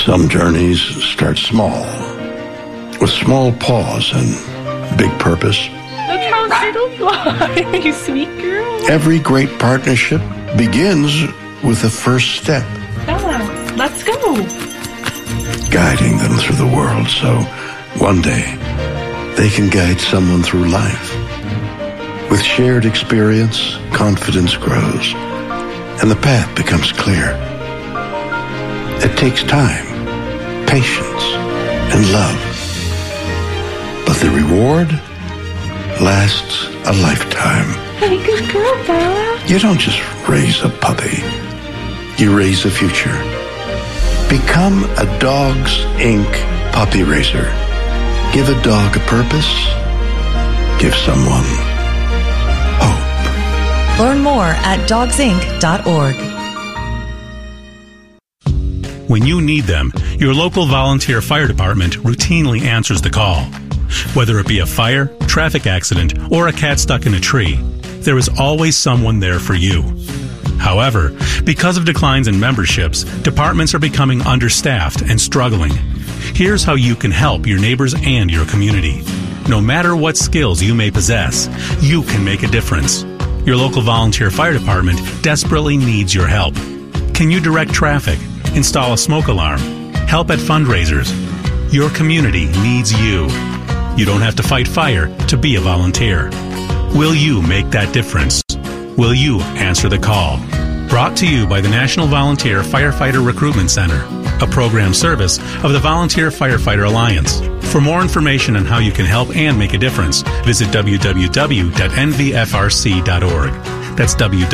Some journeys start small, with small pause and big purpose. That's how turtles fly, you sweet girl. Every great partnership begins with the first step. Bella, let's go. Guiding them through the world so one day they can guide someone through life. With shared experience, confidence grows, and the path becomes clear. It takes time, patience, and love. But the reward lasts a lifetime. Hey, good girl, Bella. You don't just raise a puppy. You raise a future. Become a Dogs Inc. puppy raiser. Give a dog a purpose. Give someone hope. Learn more at dogsinc.org. When you need them, your local volunteer fire department routinely answers the call. Whether it be a fire, traffic accident, or a cat stuck in a tree, there is always someone there for you. However, because of declines in memberships, departments are becoming understaffed and struggling. Here's how you can help your neighbors and your community. No matter what skills you may possess, you can make a difference. Your local volunteer fire department desperately needs your help. Can you direct traffic, install a smoke alarm, help at fundraisers? Your community needs you. You don't have to fight fire to be a volunteer. Will you make that difference? Will you answer the call? Brought to you by the National Volunteer Firefighter Recruitment Center, a program service of the Volunteer Firefighter Alliance. For more information on how you can help and make a difference, visit www.nvfrc.org. That's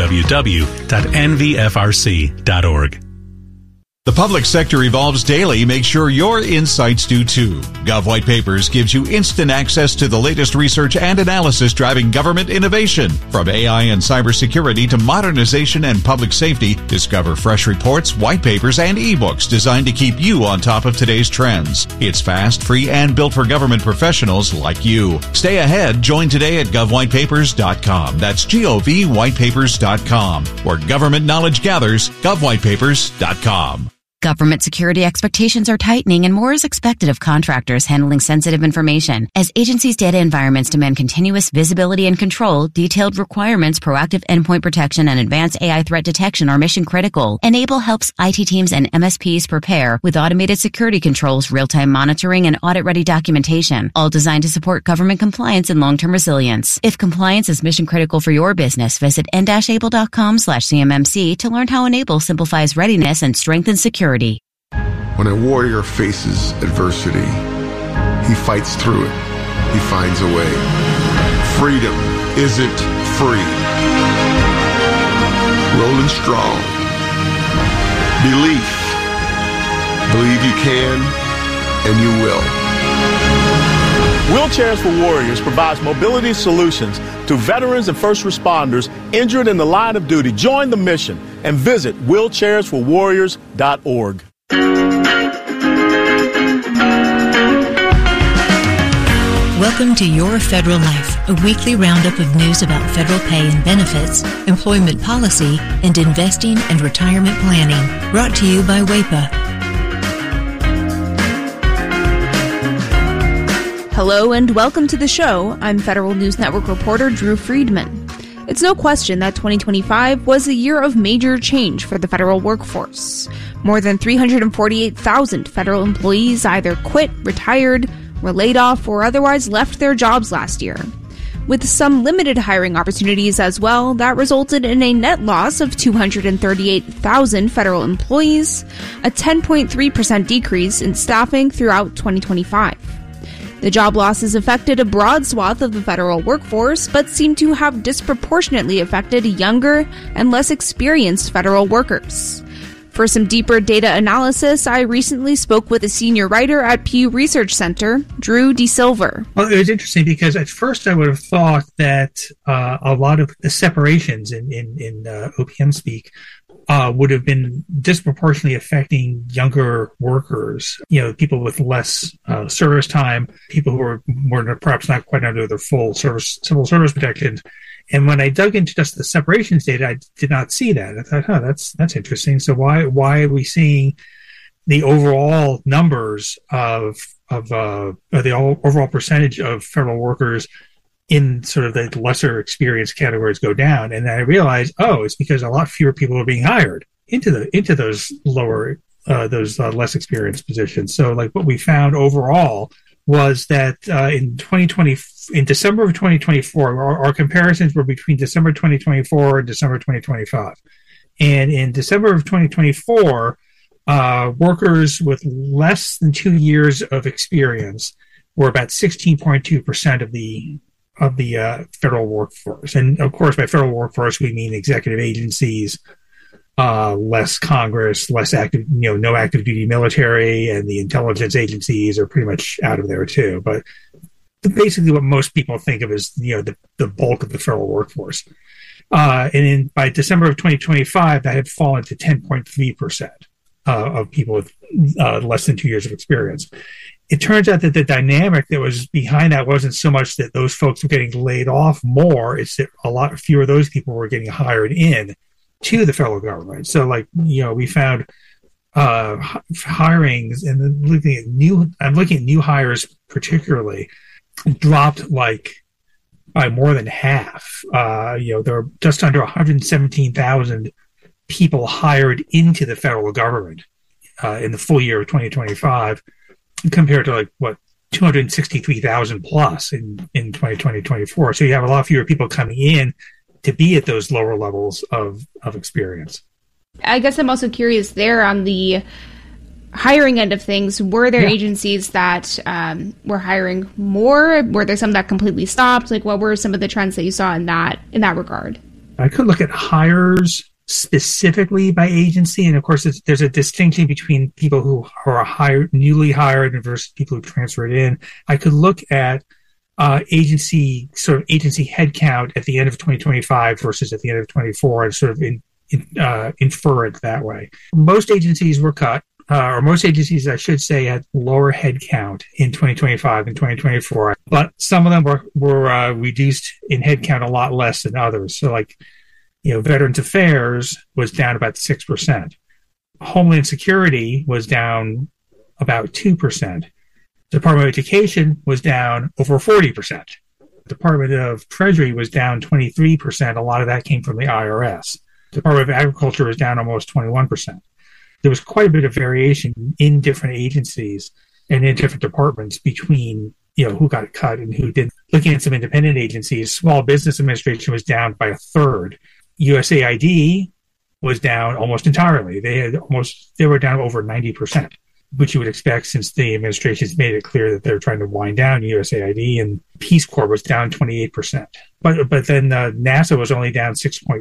www.nvfrc.org. The public sector evolves daily. Make sure your insights do too. Gov White Papers gives you instant access to the latest research and analysis driving government innovation. From AI and cybersecurity to modernization and public safety, discover fresh reports, white papers, and ebooks designed to keep you on top of today's trends. It's fast, free, and built for government professionals like you. Stay ahead. Join today at govwhitepapers.com. That's govwhitepapers.com. Where government knowledge gathers, govwhitepapers.com. Government security expectations are tightening and more is expected of contractors handling sensitive information. As agencies' data environments demand continuous visibility and control, detailed requirements, proactive endpoint protection, and advanced AI threat detection are mission critical. Enable helps IT teams and MSPs prepare with automated security controls, real-time monitoring, and audit-ready documentation, all designed to support government compliance and long-term resilience. If compliance is mission critical for your business, visit n-able.com/CMMC to learn how Enable simplifies readiness and strengthens security. When a warrior faces adversity, he fights through it. He finds a way. Freedom isn't free. Rolling strong. Belief. Believe you can, and you will. Wheelchairs for Warriors provides mobility solutions to veterans and first responders injured in the line of duty. Join the mission and visit wheelchairsforwarriors.org. Welcome to Your Federal Life, a weekly roundup of news about federal pay and benefits, employment policy, and investing and retirement planning. Brought to you by WAEPA. Hello and welcome to the show. I'm Federal News Network reporter Drew Friedman. It's no question that 2025 was a year of major change for the federal workforce. More than 348,000 federal employees either quit, retired, were laid off, or otherwise left their jobs last year. With some limited hiring opportunities as well, that resulted in a net loss of 238,000 federal employees, a 10.3% decrease in staffing throughout 2025. The job losses affected a broad swath of the federal workforce, but seem to have disproportionately affected younger and less experienced federal workers. For some deeper data analysis, I recently spoke with a senior writer at Pew Research Center, Drew DeSilver. Well, it was interesting because at first I would have thought that a lot of the separations in OPM speak would have been disproportionately affecting younger workers, people with less service time, people who were perhaps not quite under their full civil service protections. And when I dug into just the separations data, I did not see that. I thought, that's interesting. So why are we seeing the overall numbers of the overall percentage of federal workers in sort of the lesser experienced categories go down. And then I realized, it's because a lot fewer people are being hired into those lower, less experienced positions. So like what we found overall was that in December of 2024, our comparisons were between December 2024 and December 2025. And in December of 2024, workers with less than 2 years of experience were about 16.2% of the federal workforce. And of course, by federal workforce, we mean executive agencies, less Congress, less active, no active duty military, and the intelligence agencies are pretty much out of there too. But basically what most people think of as, the bulk of the federal workforce. And by December of 2025, that had fallen to 10.3% of people with less than 2 years of experience. It turns out that the dynamic that was behind that wasn't so much that those folks were getting laid off more, it's that a lot fewer of those people were getting hired in to the federal government. So we found hirings, and then I'm looking at new hires particularly, dropped by more than half. There were just under 117,000 people hired into the federal government in the full year of 2025, compared to 263,000 plus in 2024. So you have a lot fewer people coming in to be at those lower levels of experience. I guess I'm also curious there on the hiring end of things. Were there agencies that were hiring more? Were there some that completely stopped? What were some of the trends that you saw in that regard? I could look at hires specifically by agency, and of course there's a distinction between people who are newly hired versus people who transferred in. I could look at agency headcount at the end of 2025 versus at the end of 2024 and sort of infer it that way. Most agencies were cut, or most agencies, I should say, had lower headcount in 2025 and 2024, but some of them were reduced in headcount a lot less than others. So Veterans Affairs was down about 6%. Homeland Security was down about 2%. Department of Education was down over 40%. Department of Treasury was down 23%. A lot of that came from the IRS. Department of Agriculture was down almost 21%. There was quite a bit of variation in different agencies and in different departments between who got cut and who didn't. Looking at some independent agencies, Small Business Administration was down by a third. USAID was down almost entirely. They were down over 90%, which you would expect since the administration's made it clear that they're trying to wind down USAID, and Peace Corps was down 28%. But then NASA was only down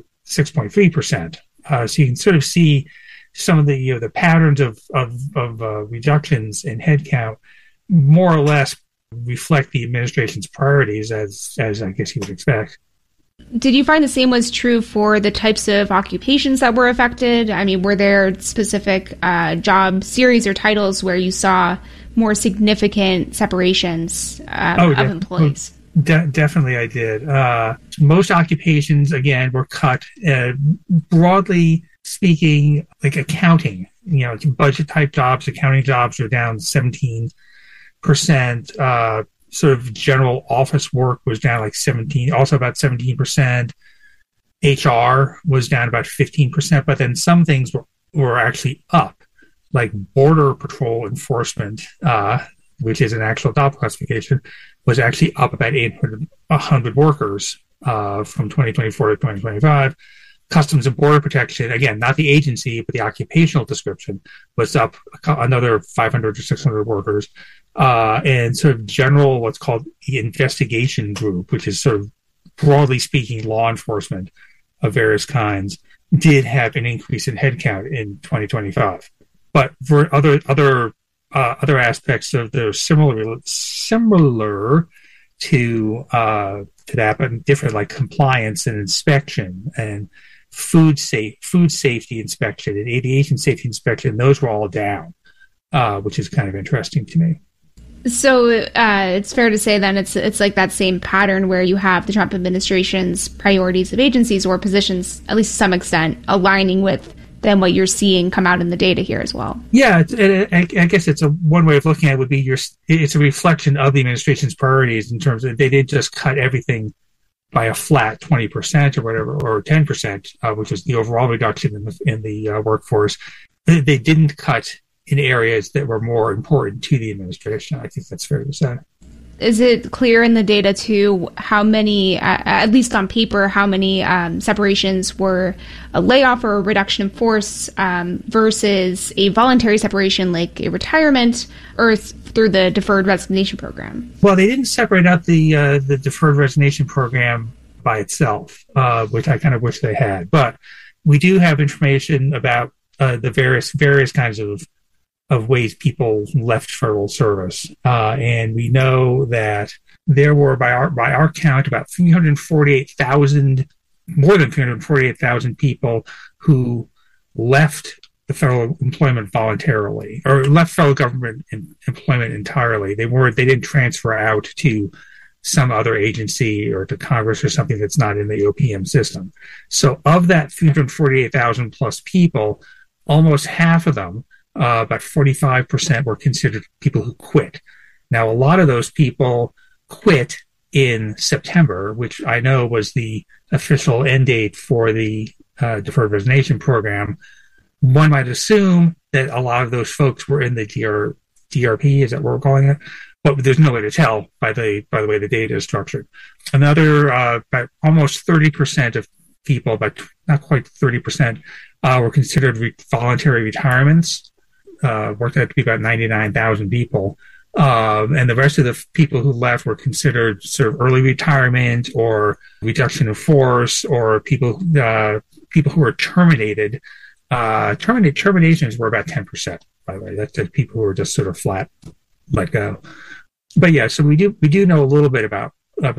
6.3%. So you can sort of see some of the patterns of reductions in headcount more or less reflect the administration's priorities, as I guess you would expect. Did you find the same was true for the types of occupations that were affected? I mean, were there specific job series or titles where you saw more significant separations of employees? Definitely I did. Most occupations, again, were cut. Broadly speaking, accounting, budget type jobs, accounting jobs are down 17%. Sort of general office work was down about 17%. HR was down about 15%, but then some things were actually up, like Border Patrol enforcement, which is an actual job classification, was actually up about 100 workers from 2024 to 2025. Customs and Border Protection, again, not the agency, but the occupational description, was up another 500 to 600 workers. And sort of general, what's called the investigation group, which is sort of broadly speaking law enforcement of various kinds, did have an increase in headcount in 2025. But for other aspects of the similar to that, but different, like compliance and inspection and food safety inspection and aviation safety inspection, those were all down, which is kind of interesting to me. So it's fair to say then it's like that same pattern where you have the Trump administration's priorities of agencies or positions, at least to some extent, aligning with than what you're seeing come out in the data here as well. Yeah, I guess it's one way of looking at it would be it's a reflection of the administration's priorities in terms of they did just cut everything by a flat 20% or whatever, or 10%, which was the overall reduction in the workforce. They didn't cut in areas that were more important to the administration. I think that's fair to say. Is it clear in the data, too, how many, at least on paper, how many separations were a layoff or a reduction in force versus a voluntary separation like a retirement or through the deferred resignation program? Well, they didn't separate out the deferred resignation program by itself, which I kind of wish they had. But we do have information about the various kinds of ways people left federal service. And we know that there were, by our count, about more than 348,000 people who left the federal employment voluntarily, or left federal government employment entirely. They didn't transfer out to some other agency or to Congress or something that's not in the OPM system. So of that 348,000 plus people, almost half of them, about 45%, were considered people who quit. Now, a lot of those people quit in September, which I know was the official end date for the deferred resignation program. One might assume that a lot of those folks were in the DRP, is that what we're calling it? But there's no way to tell by the way the data is structured. Another, about almost 30% of people, but not quite 30%, were considered voluntary retirements. Worked out to be about 99,000 people. And the rest of the people who left were considered sort of early retirement or reduction of force, or people who were terminated. Terminations were about 10%, by the way. That's the people who were just sort of flat let go. But yeah, so we do know a little bit about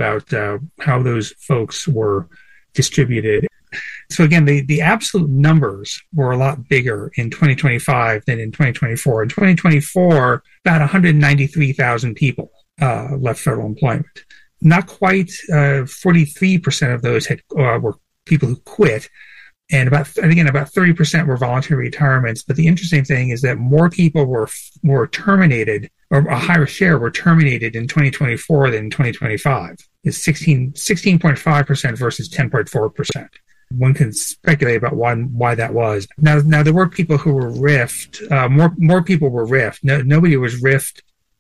how those folks were distributed. So again, the absolute numbers were a lot bigger in 2025 than in 2024. In 2024, about 193,000 people left federal employment. Not quite 43% of those were people who quit, and about 30% were voluntary retirements. But the interesting thing is that more people were terminated, or a higher share were terminated in 2024 than in 2025. It's 16.5% versus 10.4%. One can speculate about why that was. Now there were people who were riffed. More people were riffed. Nobody was riffed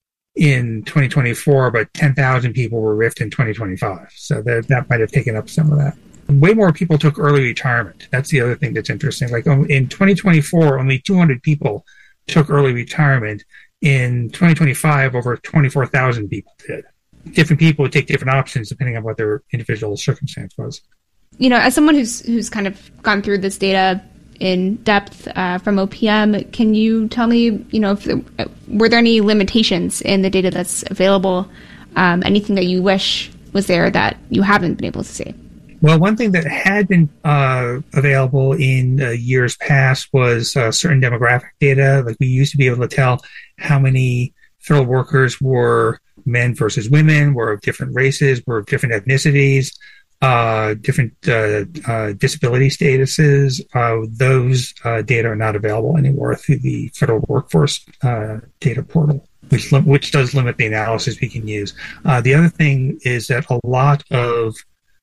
in 2024, but 10,000 people were riffed in 2025. So that might have taken up some of that. Way more people took early retirement. That's the other thing that's interesting. Like in 2024, only 200 people took early retirement. In 2025, over 24,000 people did. Different people would take different options depending on what their individual circumstance was. You know, as someone who's kind of gone through this data in depth from OPM, can you tell me, were there any limitations in the data that's available? Anything that you wish was there that you haven't been able to see? Well, one thing that had been available in years past was certain demographic data. Like we used to be able to tell how many federal workers were men versus women, were of different races, were of different ethnicities, different disability statuses. Those data are not available anymore through the federal workforce data portal, which does limit the analysis we can use. The other thing is that a lot of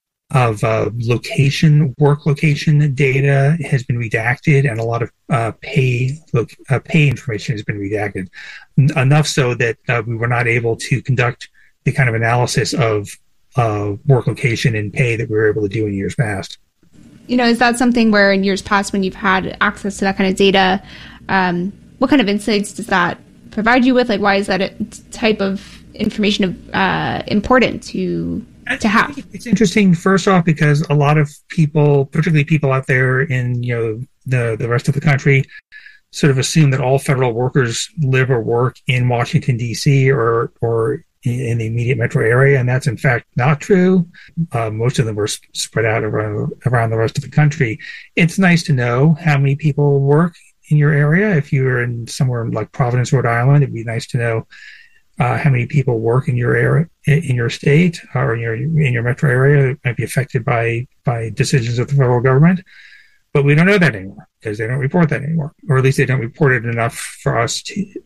work location data has been redacted, and a lot of pay information has been redacted. Enough so that we were not able to conduct the kind of analysis of work location and pay that we were able to do in years past. Is that something where in years past, when you've had access to that kind of data, what kind of insights does that provide you with? Like, why is that a type of information important to have? It's interesting, first off, because a lot of people, particularly people out there in the rest of the country, sort of assume that all federal workers live or work in Washington, D.C. or in the immediate metro area, and that's in fact not true. Most of them were spread out around the rest of the country. It's nice to know how many people work in your area. If you're in somewhere like Providence, Rhode Island, it'd be nice to know how many people work in your area, in your state, or in your metro area that might be affected by decisions of the federal government. But we don't know that anymore because they don't report that anymore, or at least they don't report it enough for us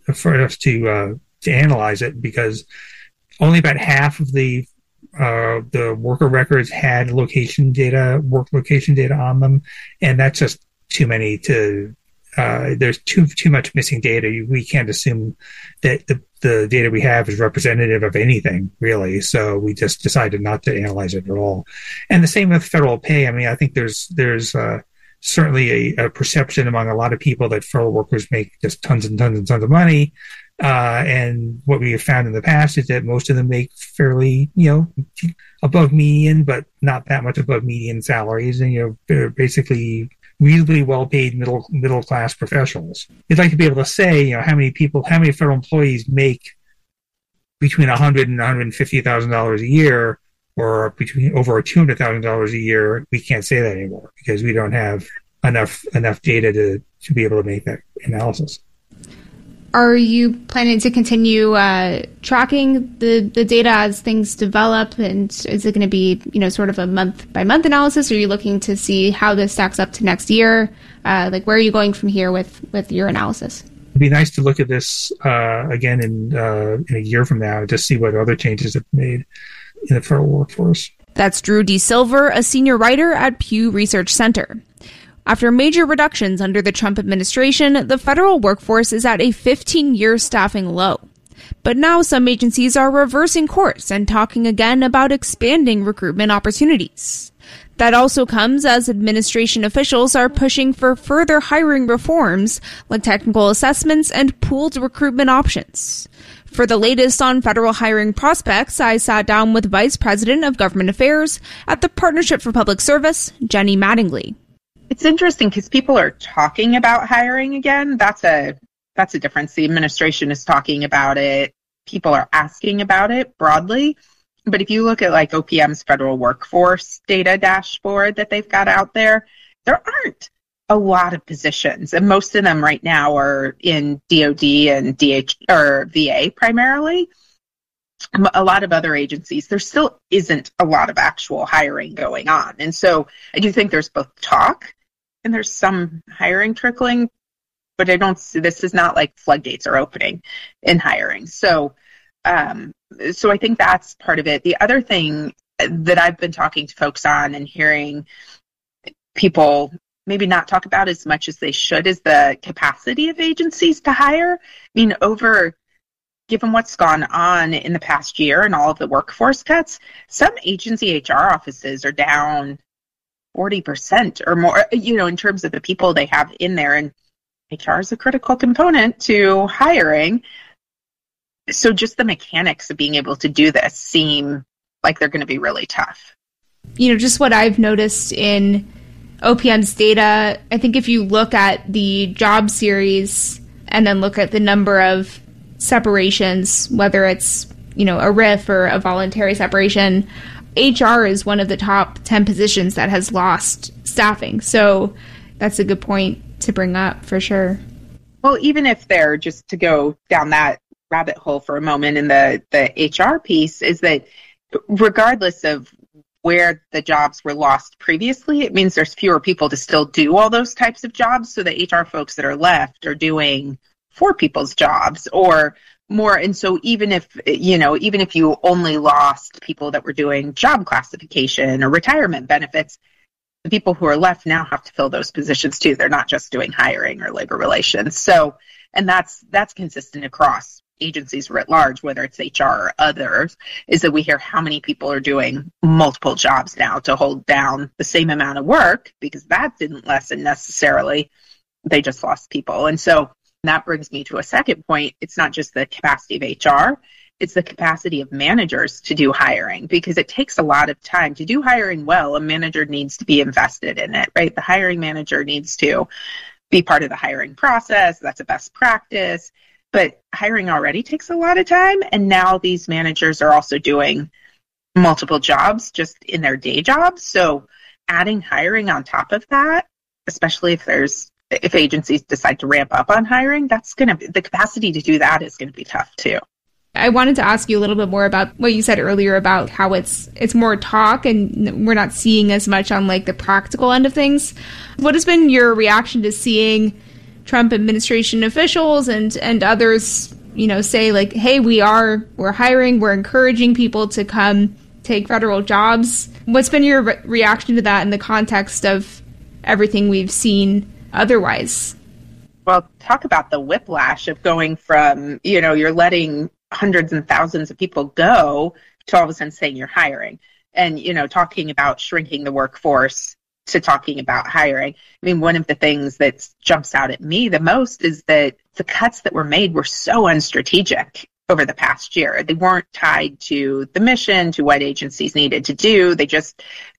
to analyze it, because only about half of the worker records had work location data on them, and that's just too many to. There's too much missing data. We can't assume that the data we have is representative of anything, really. So we just decided not to analyze it at all. And the same with federal pay. I mean, I think there's certainly a perception among a lot of people that federal workers make just tons and tons and tons of money. And what we have found in the past is that most of them make fairly, above median, but not that much above median salaries. And, they're basically reasonably well-paid middle class professionals. You'd like to be able to say, how many federal employees make between $100,000 and $150,000 a year, or between over $200,000 a year. We can't say that anymore because we don't have enough data to be able to make that analysis. Are you planning to continue tracking the data as things develop? And is it going to be, sort of a month-by-month analysis? Or are you looking to see how this stacks up to next year? Where are you going from here with your analysis? It'd be nice to look at this again in a year from now to see what other changes have been made in the federal workforce. That's Drew D. Silver, a senior writer at Pew Research Center. After major reductions under the Trump administration, the federal workforce is at a 15-year staffing low. But now some agencies are reversing course and talking again about expanding recruitment opportunities. That also comes as administration officials are pushing for further hiring reforms like technical assessments and pooled recruitment options. For the latest on federal hiring prospects, I sat down with Vice President of Government Affairs at the Partnership for Public Service, Jenny Mattingly. It's interesting because people are talking about hiring again. That's a difference. The administration is talking about it. People are asking about it broadly. But if you look at like OPM's federal workforce data dashboard that they've got out there aren't a lot of positions. And most of them right now are in DOD and VA primarily. A lot of other agencies, there still isn't a lot of actual hiring going on. And so I do think there's both talk and there's some hiring trickling, but this is not like floodgates are opening in hiring. So I think that's part of it. The other thing that I've been talking to folks on and hearing people maybe not talk about as much as they should is the capacity of agencies to hire. I mean, given what's gone on in the past year and all of the workforce cuts, some agency HR offices are down 40% or more, in terms of the people they have in there. And HR is a critical component to hiring. So just the mechanics of being able to do this seem like they're going to be really tough. Just what I've noticed in OPM's data, I think if you look at the job series and then look at the number of separations, whether it's, a RIF or a voluntary separation, HR is one of the top 10 positions that has lost staffing. So that's a good point to bring up for sure. Well, even if they're, just to go down that rabbit hole for a moment in the HR piece, is that regardless of where the jobs were lost previously, it means there's fewer people to still do all those types of jobs. So the HR folks that are left are doing 4 people's jobs or more. And so even if you only lost people that were doing job classification or retirement benefits, the people who are left now have to fill those positions too. They're not just doing hiring or labor relations. So, and that's consistent across agencies writ large, whether it's HR or others, is that we hear how many people are doing multiple jobs now to hold down the same amount of work, because that didn't lessen necessarily. They just lost people. And so that brings me to a second point. It's not just the capacity of HR, it's the capacity of managers to do hiring, because it takes a lot of time. To do hiring well, a manager needs to be invested in it, right? The hiring manager needs to be part of the hiring process. That's a best practice. But hiring already takes a lot of time. And now these managers are also doing multiple jobs just in their day jobs. So adding hiring on top of that, especially if agencies decide to ramp up on hiring, the capacity to do that is going to be tough too. I wanted to ask you a little bit more about what you said earlier about how it's more talk and we're not seeing as much on like the practical end of things. What has been your reaction to seeing Trump administration officials and others, say like, hey, we're hiring, we're encouraging people to come take federal jobs? What's been your reaction to that in the context of everything we've seen otherwise? Well, talk about the whiplash of going from, you're letting hundreds and thousands of people go to all of a sudden saying you're hiring and, talking about shrinking the workforce to talking about hiring. I mean, one of the things that jumps out at me the most is that the cuts that were made were so unstrategic over the past year. They weren't tied to the mission, to what agencies needed to do. They just,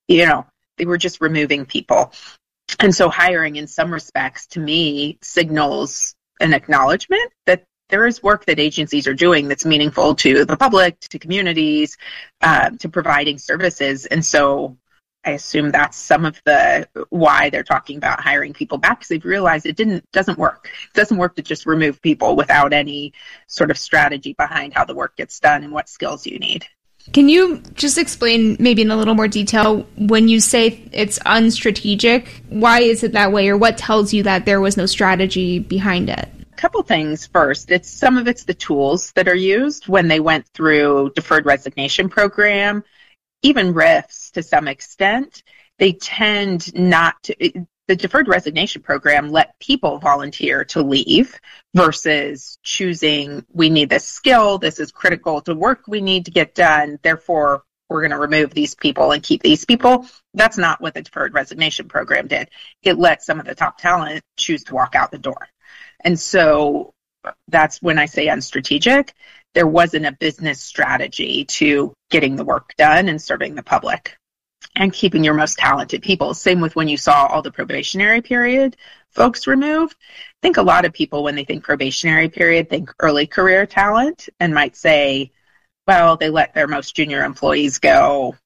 they were just removing people. And so hiring in some respects to me signals an acknowledgement that there is work that agencies are doing that's meaningful to the public, to communities, to providing services. And so I assume that's some of the why they're talking about hiring people back, because they've realized it doesn't work. It doesn't work to just remove people without any sort of strategy behind how the work gets done and what skills you need. Can you just explain maybe in a little more detail when you say it's unstrategic, why is it that way, or what tells you that there was no strategy behind it? A couple things. First, some of it's the tools that are used when they went through deferred resignation program, even RIFs to some extent. They tend not to. The deferred resignation program let people volunteer to leave versus choosing, we need this skill, this is critical to work we need to get done, therefore we're going to remove these people and keep these people. That's not what the deferred resignation program did. It let some of the top talent choose to walk out the door. And so that's when I say unstrategic. There wasn't a business strategy to getting the work done and serving the public and keeping your most talented people. Same with when you saw all the probationary period folks removed. I think a lot of people, when they think probationary period, think early career talent and might say, well, they let their most junior employees go.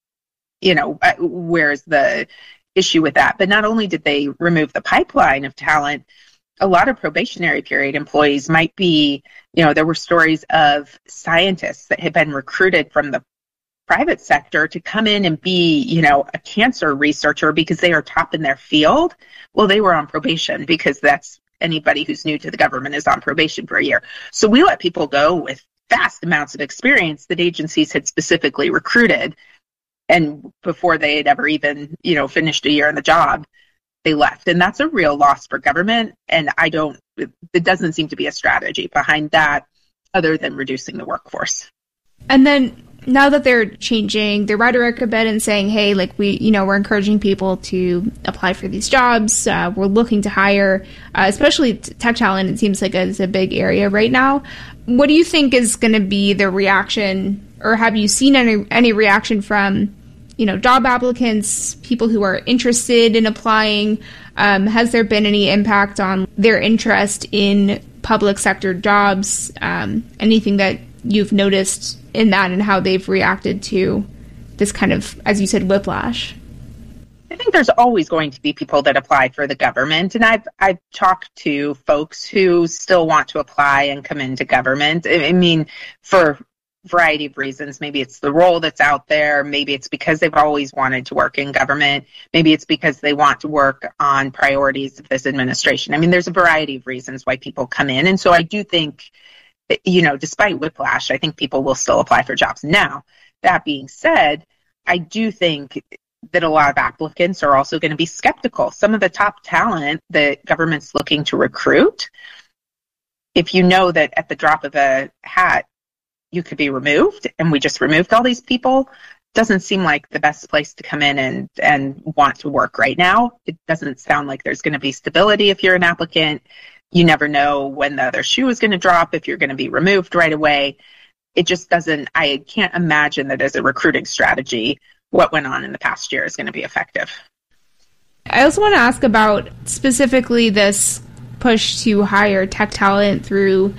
Where's the issue with that? But not only did they remove the pipeline of talent, a lot of probationary period employees might be, there were stories of scientists that had been recruited from the private sector to come in and be, a cancer researcher because they are top in their field. Well, they were on probation because that's anybody who's new to the government is on probation for a year. So we let people go with vast amounts of experience that agencies had specifically recruited. And before they had ever even, finished a year in the job, they left. And that's a real loss for government. And it doesn't seem to be a strategy behind that other than reducing the workforce. And then now that they're changing their rhetoric a bit and saying, hey, like we're encouraging people to apply for these jobs. We're looking to hire, especially tech talent. It seems like it's a big area right now. What do you think is going to be the reaction, or have you seen any reaction from, job applicants, people who are interested in applying? Has there been any impact on their interest in public sector jobs? Anything that you've noticed in that and how they've reacted to this kind of, as you said, whiplash? I think there's always going to be people that apply for the government. And I've talked to folks who still want to apply and come into government. I mean, for a variety of reasons. Maybe it's the role that's out there. Maybe it's because they've always wanted to work in government. Maybe it's because they want to work on priorities of this administration. I mean, there's a variety of reasons why people come in. And so I do think, despite whiplash, I think people will still apply for jobs. Now, that being said, I do think that a lot of applicants are also going to be skeptical. Some of the top talent that government's looking to recruit, if you know that at the drop of a hat, you could be removed, and we just removed all these people, doesn't seem like the best place to come in and want to work right now. It doesn't sound like there's going to be stability if you're an applicant. You never know when the other shoe is going to drop, if you're going to be removed right away. It just doesn't, I can't imagine that as a recruiting strategy, what went on in the past year is going to be effective. I also want to ask about specifically this push to hire tech talent through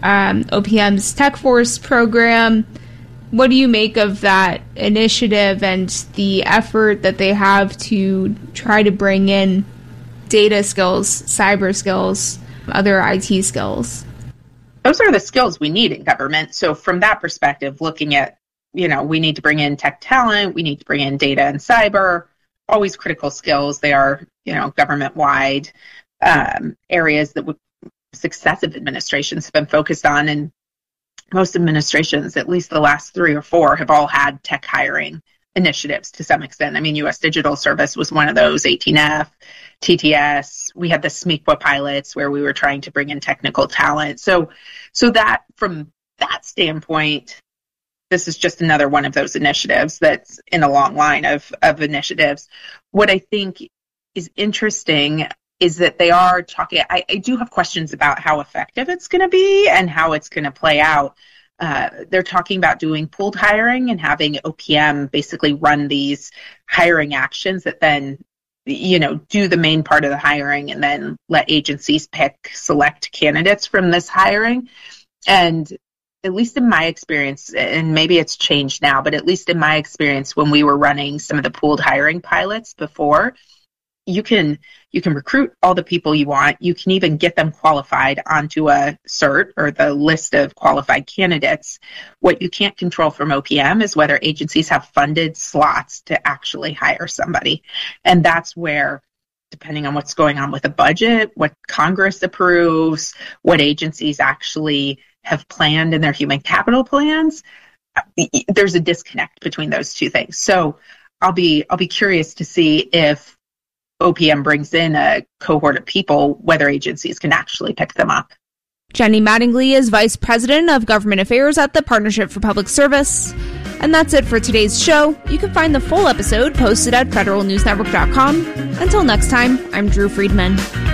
OPM's Tech Force program. What do you make of that initiative and the effort that they have to try to bring in data skills, cyber skills, other IT skills? those are the skills we need in government. So from that perspective, looking at, we need to bring in tech talent, we need to bring in data and cyber, always critical skills. They are, government-wide areas that successive administrations have been focused on. And most administrations, at least the last 3 or 4, have all had tech hiring initiatives to some extent. I mean, U.S. Digital Service was one of those, 18F, TTS. We had the SMEQA pilots where we were trying to bring in technical talent. So that from that standpoint, this is just another one of those initiatives that's in a long line of initiatives. What I think is interesting is that they are talking, I do have questions about how effective it's going to be and how it's going to play out. They're talking about doing pooled hiring and having OPM basically run these hiring actions that then, do the main part of the hiring and then let agencies select candidates from this hiring. And at least in my experience, and maybe it's changed now, but at least in my experience, when we were running some of the pooled hiring pilots before, you can recruit all the people you want. You can even get them qualified onto a cert or the list of qualified candidates. What you can't control from OPM is whether agencies have funded slots to actually hire somebody. And that's where, depending on what's going on with the budget, what Congress approves, what agencies actually have planned in their human capital plans, there's a disconnect between those two things. So I'll be curious to see if OPM brings in a cohort of people, whether agencies can actually pick them up. Jenny Mattingly is Vice President of Government Affairs at the Partnership for Public Service. And that's it for today's show. You can find the full episode posted at federalnewsnetwork.com. Until next time, I'm Drew Friedman.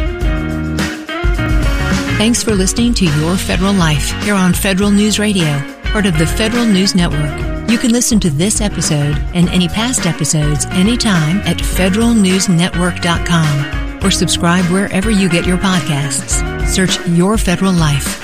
Thanks for listening to Your Federal Life here on Federal News Radio, part of the Federal News Network. You can listen to this episode and any past episodes anytime at federalnewsnetwork.com or subscribe wherever you get your podcasts. Search Your Federal Life.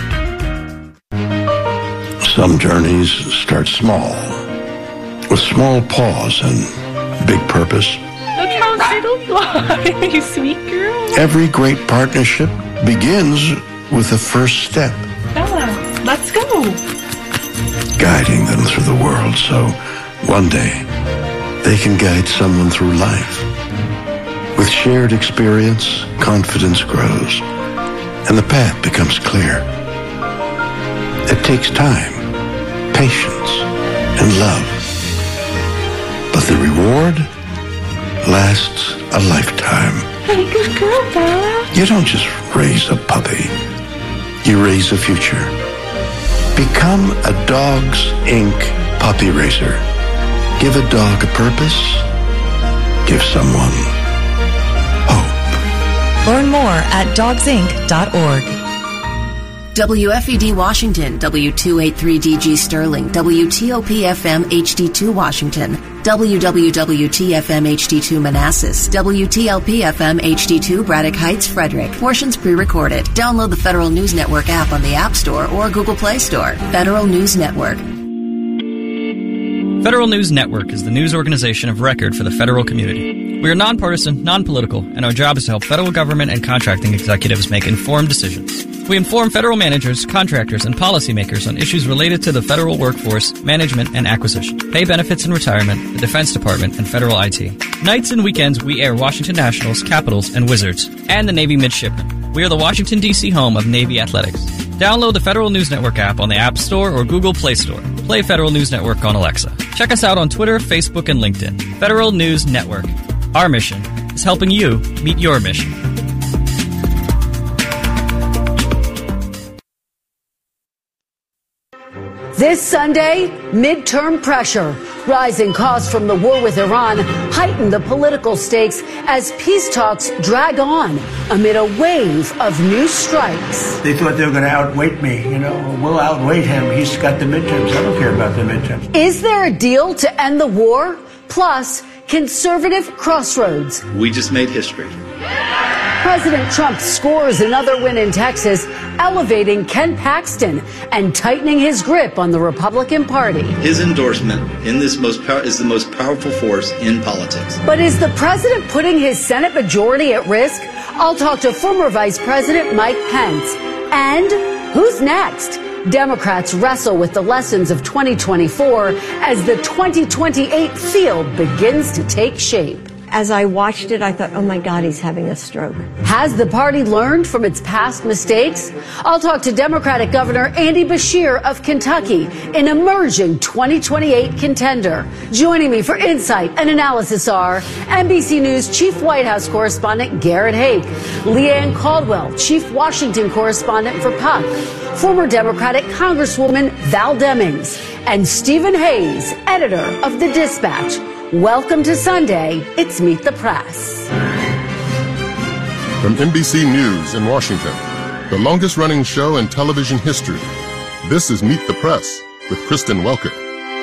Some journeys start small, with small pause and big purpose. Look how little fly, you sweet girl. Every great partnership begins with the first step. Bella, let's go. Guiding them through the world so one day they can guide someone through life. With shared experience, confidence grows, and the path becomes clear. It takes time, patience, and love. But the reward lasts a lifetime. Hey, good girl, Bella. You don't just raise a puppy. You raise a future. Become a Dogs Inc. puppy raiser. Give a dog a purpose. Give someone hope. Learn more at dogsinc.org. WFED Washington, W283DG Sterling, WTOP-FM HD2 Washington, WWWT-FM HD2 Manassas, WTLP-FM HD2 Braddock Heights, Frederick. Portions pre-recorded. Download the Federal News Network app on the App Store or Google Play Store. Federal News Network. Federal News Network is the news organization of record for the federal community. We are nonpartisan, non-political, and our job is to help federal government and contracting executives make informed decisions. We inform federal managers, contractors, and policymakers on issues related to the federal workforce, management, and acquisition, pay benefits and retirement, the Defense Department, and federal IT. Nights and weekends, we air Washington Nationals, Capitals, and Wizards, and the Navy Midshipmen. We are the Washington, D.C. home of Navy Athletics. Download the Federal News Network app on the App Store or Google Play Store. Play Federal News Network on Alexa. Check us out on Twitter, Facebook, and LinkedIn. Federal News Network. Our mission is helping you meet your mission. This Sunday, midterm pressure. Rising costs from the war with Iran heighten the political stakes as peace talks drag on amid a wave of new strikes. They thought they were going to outweight me. We'll outweight him. He's got the midterms. I don't care about the midterms. Is there a deal to end the war? Plus, conservative crossroads. We just made history. President Trump scores another win in Texas, elevating Ken Paxton and tightening his grip on the Republican Party. His endorsement in this is the most powerful force in politics. But is the president putting his Senate majority at risk? I'll talk to former Vice President Mike Pence. And Who's next? Democrats wrestle with the lessons of 2024 as the 2028 field begins to take shape. As I watched it, I thought, oh my God, he's having a stroke. Has the party learned from its past mistakes? I'll talk to Democratic Governor Andy Beshear of Kentucky, an emerging 2028 contender. Joining me for insight and analysis are NBC News Chief White House Correspondent Garrett Haake, Leanne Caldwell, Chief Washington Correspondent for Puck, former Democratic Congresswoman Val Demings, and Stephen Hayes, editor of The Dispatch. Welcome to Sunday. It's Meet the Press. From NBC News in Washington, the longest-running show in television history, this is Meet the Press with Kristen Welker.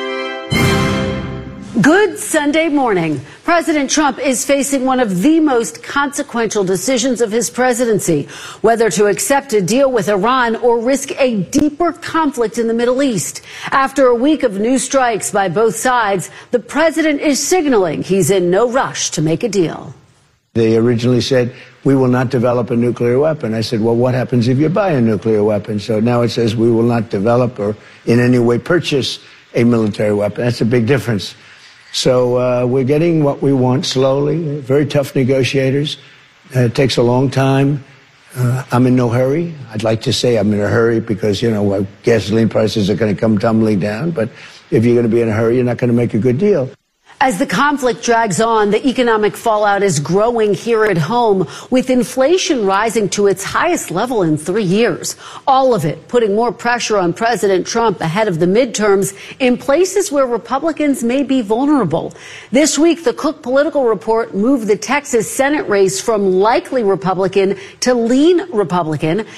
Good Sunday morning. President Trump is facing one of the most consequential decisions of his presidency, whether to accept a deal with Iran or risk a deeper conflict in the Middle East. After a week of new strikes by both sides, the president is signaling he's in no rush to make a deal. They originally said, we will not develop a nuclear weapon. I said, well, what happens if you buy a nuclear weapon? So now it says we will not develop or in any way purchase a military weapon. That's a big difference. So we're getting what we want slowly. Very tough negotiators. It takes a long time. I'm in no hurry. I'd like to say I'm in a hurry because, gasoline prices are going to come tumbling down. But if you're going to be in a hurry, you're not going to make a good deal. As the conflict drags on, the economic fallout is growing here at home, with inflation rising to its highest level in 3 years. All of it putting more pressure on President Trump ahead of the midterms in places where Republicans may be vulnerable. This week, the Cook Political Report moved the Texas Senate race from likely Republican to lean Republican.